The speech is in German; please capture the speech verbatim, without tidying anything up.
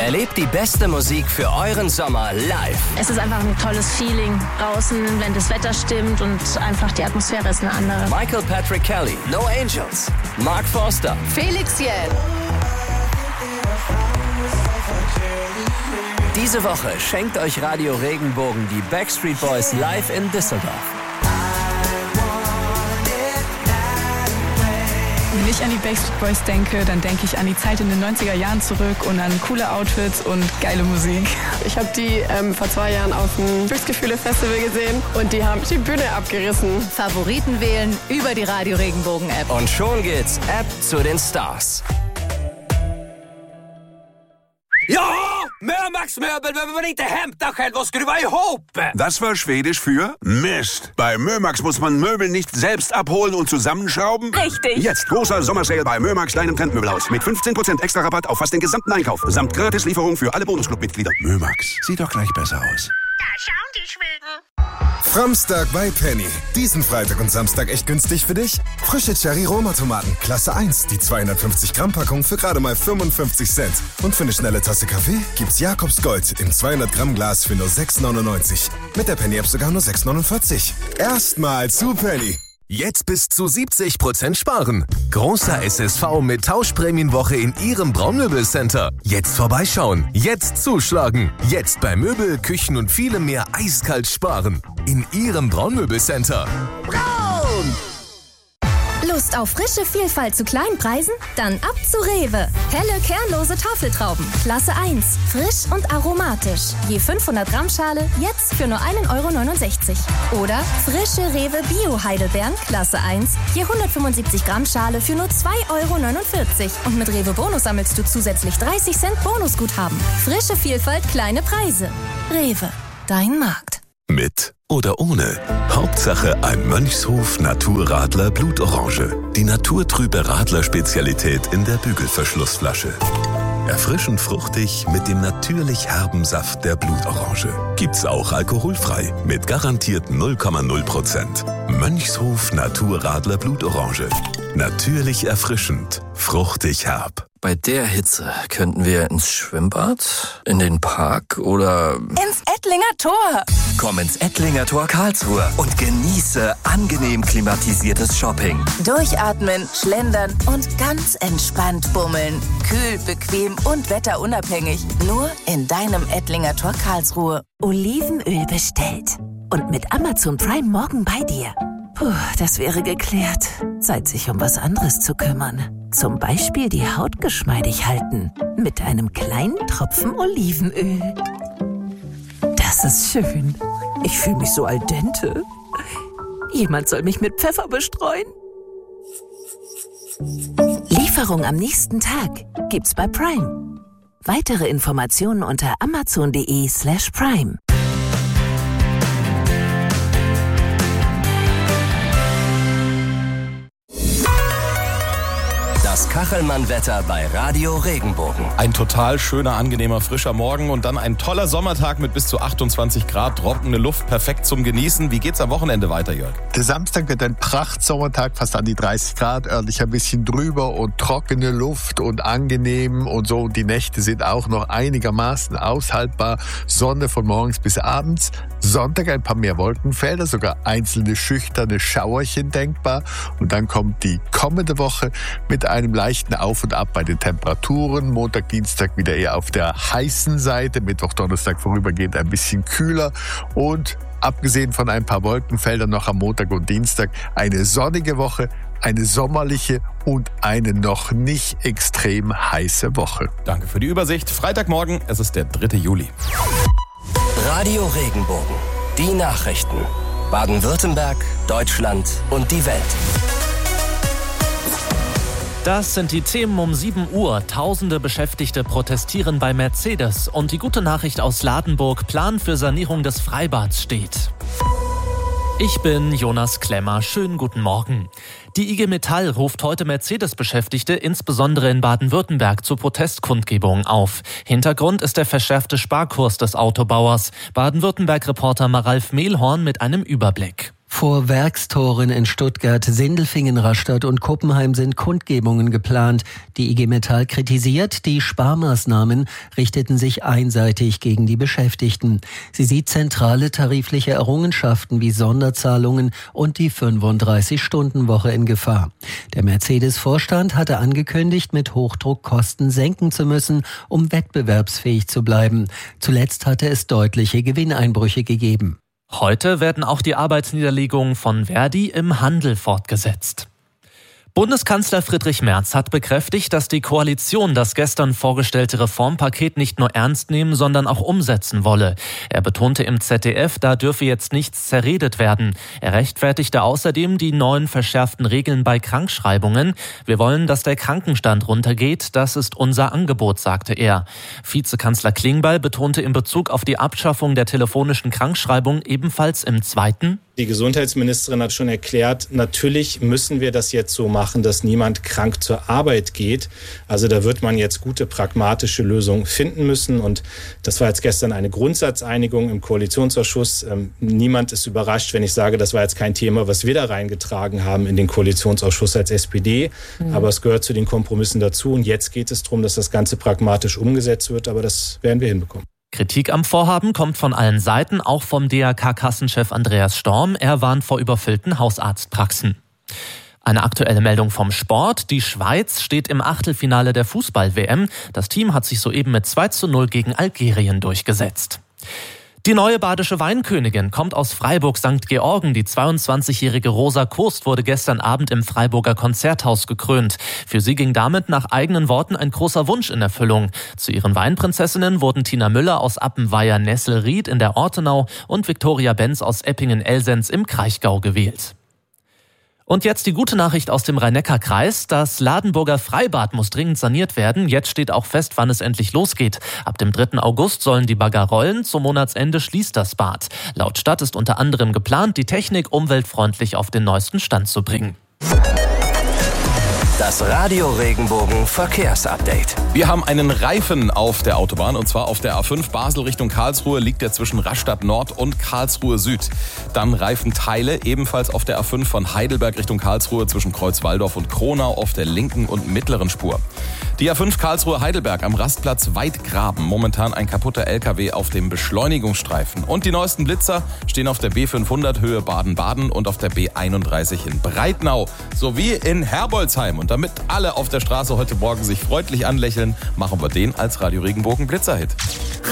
Erlebt die beste Musik für euren Sommer live. Es ist einfach ein tolles Feeling draußen, wenn das Wetter stimmt und einfach die Atmosphäre ist eine andere. Michael Patrick Kelly, No Angels, Mark Forster, Felix Jähn. Diese Woche schenkt euch Radio Regenbogen die Backstreet Boys live in Düsseldorf. Wenn ich an die Backstreet Boys denke, dann denke ich an die Zeit in den neunziger Jahren zurück und an coole Outfits und geile Musik. Ich habe die ähm, vor zwei Jahren auf dem Glücksgefühle-Festival gesehen und die haben die Bühne abgerissen. Favoriten wählen über die Radio Regenbogen App. Und schon geht's App zu den Stars. Ja! Mörmax Möbel behöver man inte hämta själv och skruva ihop. Das war Schwedisch für Mist. Bei Mörmax muss man Möbel nicht selbst abholen und zusammenschrauben. Richtig. Jetzt großer Sommersale bei Mörmax, deinem Trendmöbelhaus. Mit fünfzehn Prozent extra Rabatt auf fast den gesamten Einkauf. Samt Gratislieferung für alle Bonusclub-Mitglieder. Mörmax, sieht doch gleich besser aus. Da schauen die Schweden. Framstag bei Penny. Diesen Freitag und Samstag echt günstig für dich? Frische Cherry-Roma-Tomaten, Klasse eins, die zweihundertfünfzig Gramm Packung für gerade mal fünfundfünfzig Cent. Und für eine schnelle Tasse Kaffee gibt's Jakobs Gold im zweihundert Gramm Glas für nur sechs neunundneunzig. Mit der Penny-App sogar nur sechs neunundvierzig. Erstmal zu Penny. Jetzt bis zu siebzig Prozent sparen. Großer S S V mit Tauschprämienwoche in Ihrem Braunmöbelcenter. Jetzt vorbeischauen. Jetzt zuschlagen. Jetzt bei Möbel, Küchen und vielem mehr eiskalt sparen. In Ihrem Braunmöbelcenter. Braun! Lust auf frische Vielfalt zu kleinen Preisen? Dann ab zu Rewe. Helle, kernlose Tafeltrauben. Klasse eins. Frisch und aromatisch. Je fünfhundert Gramm Schale, jetzt für nur ein Euro neunundsechzig. Oder frische Rewe Bio-Heidelbeeren. Klasse eins. Je hundertfünfundsiebzig Gramm Schale für nur zwei Euro neunundvierzig. Und mit Rewe Bonus sammelst du zusätzlich dreißig Cent Bonusguthaben. Frische Vielfalt, kleine Preise. Rewe. Dein Markt. Mit oder ohne. Hauptsache ein Mönchshof Naturradler Blutorange. Die naturtrübe Radler-Spezialität in der Bügelverschlussflasche. Erfrischend fruchtig mit dem natürlich herben Saft der Blutorange. Gibt's auch alkoholfrei mit garantiert null Komma null Prozent. Mönchshof Naturradler Blutorange. Natürlich erfrischend, fruchtig herb. Bei der Hitze könnten wir ins Schwimmbad, in den Park oder ins Ettlinger Tor. Komm ins Ettlinger Tor Karlsruhe und genieße angenehm klimatisiertes Shopping. Durchatmen, schlendern und ganz entspannt bummeln. Kühl, bequem und wetterunabhängig. Nur in deinem Ettlinger Tor Karlsruhe. Olivenöl bestellt. Und mit Amazon Prime morgen bei dir. Puh, das wäre geklärt. Zeit, sich um was anderes zu kümmern. Zum Beispiel die Haut geschmeidig halten. Mit einem kleinen Tropfen Olivenöl. Das ist schön. Ich fühle mich so al dente. Jemand soll mich mit Pfeffer bestreuen. Lieferung am nächsten Tag gibt's bei Prime. Weitere Informationen unter amazon.de slash prime. Das Kachelmann-Wetter bei Radio Regenbogen. Ein total schöner, angenehmer, frischer Morgen und dann ein toller Sommertag mit bis zu achtundzwanzig Grad, trockene Luft, perfekt zum Genießen. Wie geht's am Wochenende weiter, Jörg? Der Samstag wird ein Prachtsommertag, fast an die dreißig Grad, örtlich ein bisschen drüber und trockene Luft und angenehm und so. Und die Nächte sind auch noch einigermaßen aushaltbar. Sonne von morgens bis abends. Sonntag ein paar mehr Wolkenfelder, sogar einzelne schüchterne Schauerchen denkbar. Und dann kommt die kommende Woche mit einem leichten Auf und Ab bei den Temperaturen. Montag, Dienstag wieder eher auf der heißen Seite. Mittwoch, Donnerstag vorübergehend ein bisschen kühler. Und abgesehen von ein paar Wolkenfeldern noch am Montag und Dienstag eine sonnige Woche, eine sommerliche und eine noch nicht extrem heiße Woche. Danke für die Übersicht. Freitagmorgen, es ist der dritte Juli. Radio Regenbogen. Die Nachrichten. Baden-Württemberg, Deutschland und die Welt. Das sind die Themen um sieben Uhr. Tausende Beschäftigte protestieren bei Mercedes. Und die gute Nachricht aus Ladenburg: Plan für Sanierung des Freibads steht. Ich bin Jonas Klemmer. Schönen guten Morgen. Die I G Metall ruft heute Mercedes-Beschäftigte insbesondere in Baden-Württemberg zu Protestkundgebungen auf. Hintergrund ist der verschärfte Sparkurs des Autobauers. Baden-Württemberg-Reporter Maralf Mehlhorn mit einem Überblick. Vor Werkstoren in Stuttgart, Sindelfingen, Rastatt und Kuppenheim sind Kundgebungen geplant. Die I G Metall kritisiert, die Sparmaßnahmen richteten sich einseitig gegen die Beschäftigten. Sie sieht zentrale tarifliche Errungenschaften wie Sonderzahlungen und die fünfunddreißig-Stunden-Woche in Gefahr. Der Mercedes-Vorstand hatte angekündigt, mit Hochdruck Kosten senken zu müssen, um wettbewerbsfähig zu bleiben. Zuletzt hatte es deutliche Gewinneinbrüche gegeben. Heute werden auch die Arbeitsniederlegungen von Verdi im Handel fortgesetzt. Bundeskanzler Friedrich Merz hat bekräftigt, dass die Koalition das gestern vorgestellte Reformpaket nicht nur ernst nehmen, sondern auch umsetzen wolle. Er betonte im Z D F, da dürfe jetzt nichts zerredet werden. Er rechtfertigte außerdem die neuen verschärften Regeln bei Krankschreibungen. Wir wollen, dass der Krankenstand runtergeht. Das ist unser Angebot, sagte er. Vizekanzler Klingbeil betonte in Bezug auf die Abschaffung der telefonischen Krankschreibung ebenfalls im zweiten: Die Gesundheitsministerin hat schon erklärt, natürlich müssen wir das jetzt so machen, dass niemand krank zur Arbeit geht. Also da wird man jetzt gute, pragmatische Lösungen finden müssen. Und das war jetzt gestern eine Grundsatzeinigung im Koalitionsausschuss. Ähm, niemand ist überrascht, wenn ich sage, das war jetzt kein Thema, was wir da reingetragen haben in den Koalitionsausschuss als S P D. Mhm. Aber es gehört zu den Kompromissen dazu. Und jetzt geht es darum, dass das Ganze pragmatisch umgesetzt wird. Aber das werden wir hinbekommen. Kritik am Vorhaben kommt von allen Seiten, auch vom D R K-Kassenchef Andreas Storm. Er warnt vor überfüllten Hausarztpraxen. Eine aktuelle Meldung vom Sport. Die Schweiz steht im Achtelfinale der Fußball-W M. Das Team hat sich soeben mit zwei zu null gegen Algerien durchgesetzt. Die neue badische Weinkönigin kommt aus Freiburg Sankt Georgen. Die zweiundzwanzigjährige Rosa Kost wurde gestern Abend im Freiburger Konzerthaus gekrönt. Für sie ging damit nach eigenen Worten ein großer Wunsch in Erfüllung. Zu ihren Weinprinzessinnen wurden Tina Müller aus Appenweier-Nesselried in der Ortenau und Viktoria Benz aus Eppingen-Elsenz im Kraichgau gewählt. Und jetzt die gute Nachricht aus dem Rhein-Neckar-Kreis. Das Ladenburger Freibad muss dringend saniert werden. Jetzt steht auch fest, wann es endlich losgeht. Ab dem dritten August sollen die Bagger rollen. Zum Monatsende schließt das Bad. Laut Stadt ist unter anderem geplant, die Technik umweltfreundlich auf den neuesten Stand zu bringen. Das Radio Regenbogen Verkehrsupdate. Wir haben einen Reifen auf der Autobahn und zwar auf der A fünf Basel Richtung Karlsruhe liegt der zwischen Rastatt Nord und Karlsruhe Süd. Dann Reifenteile ebenfalls auf der A fünf von Heidelberg Richtung Karlsruhe zwischen Kreuzwaldorf und Kronau auf der linken und mittleren Spur. Die A fünf Karlsruhe Heidelberg am Rastplatz Weidgraben. Momentan ein kaputter L K W auf dem Beschleunigungsstreifen. Und die neuesten Blitzer stehen auf der B fünfhundert Höhe Baden-Baden und auf der B einunddreißig in Breitnau sowie in Herbolzheim. Und damit alle auf der Straße heute Morgen sich freundlich anlächeln, machen wir den als Radio Regenbogen Blitzerhit.